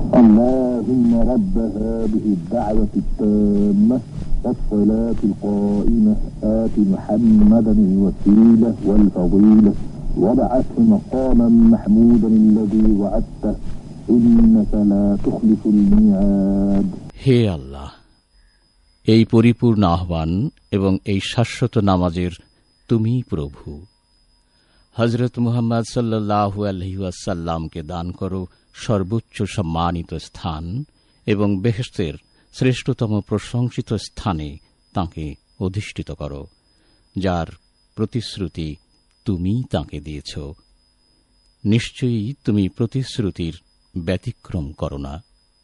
اللهم رب هذه الدعوة التامة والصلاة القائمة آت محمدا الوسيلة والفضيلة وابعثه مقاما محمودا الذي وعدته إنك لا تخلف الميعاد. হে আল্লাহ, এই পরিপূর্ণ আহ্বান এবং এই শাশ্বত নামাজের তুমি প্রভু। হযরত মুহাম্মদ সাল্লাল্লাহু আলাইহি ওয়াসাল্লামকে দান করো সর্বোচ্চ সম্মানিত স্থান এবং বেহেশতের শ্রেষ্ঠতম প্রশংসিত স্থানে তাঁকে অধিষ্ঠিত করো, যার প্রতিশ্রুতি তুমি তাঁকে দিয়েছ। নিশ্চয়ই তুমি প্রতিশ্রুতির ব্যতিক্রম করো না।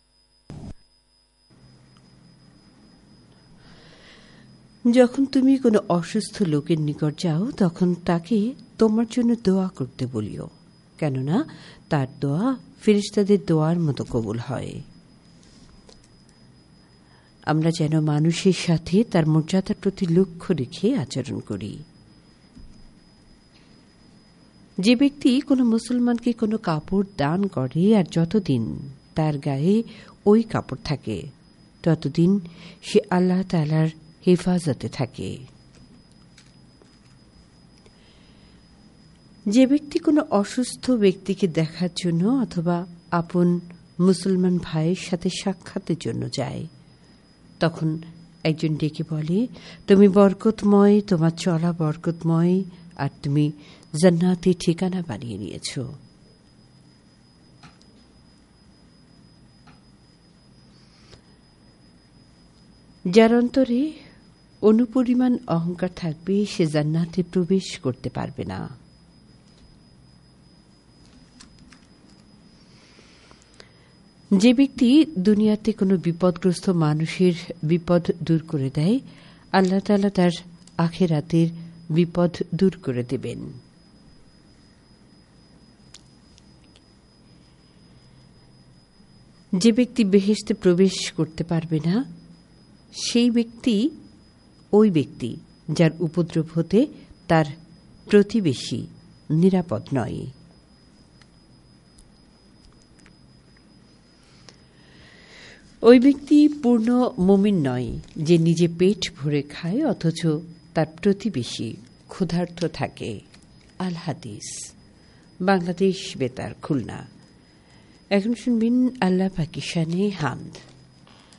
যখন তুমি কোনো অসুস্থ লোকের নিকট যাও, তখন তাকে তোমার জন্য দোয়া করতে বলিও, কেননা তার দোয়া ফেরেশতাদের দোয়ার মতো কবুল হয়। আমরা যেন মানুষের সাথে তার মর্যাদার প্রতি লক্ষ্য রেখে আচরণ করি। যে ব্যক্তি কোনো মুসলমানকে কোনো কাপড় দান করে আর যতদিন তার গায়ে ওই কাপড় থাকে, ততদিন সে আল্লাহ তাআলার হেফাজতে থাকে। যে ব্যক্তি কোনো অসুস্থ ব্যক্তিকে দেখার জন্য অথবা আপন মুসলমান ভাইয়ের সাথে সাক্ষাতের জন্য যায়, তখন একজন ডেকে বলে, তুমি বরকতময়, তোমার চলা বরকতময়, আর তুমি জান্নাতে ঠিকানা বানিয়ে নিয়েছ। যার অন্তরে অনুপরিমাণ অহংকার থাকবে, সে জান্নাতে প্রবেশ করতে পারবে না। যে ব্যক্তি দুনিয়াতে কোনো বিপদগ্রস্ত মানুষের বিপদ দূর করে দেয়, আল্লাহ তাআলা তার আখিরাতের বিপদ দূর করে দেবেন। যে ব্যক্তি বেহেশতে প্রবেশ করতে পারবে না, সেই ব্যক্তি ওই ব্যক্তি যার উপদ্রব হতে তার প্রতিবেশী নিরাপদ নয়। ওই ব্যক্তি পূর্ণ মুমিন নয় যে নিজে পেট ভরে খায় অথচ তার প্রতিবেশী ক্ষুধার্ত থাকে। আল হাদিস, বাংলাদেশ বেতার, খুলনা। এখন শুনবেন আল্লাহ পাকের শানে হামদ।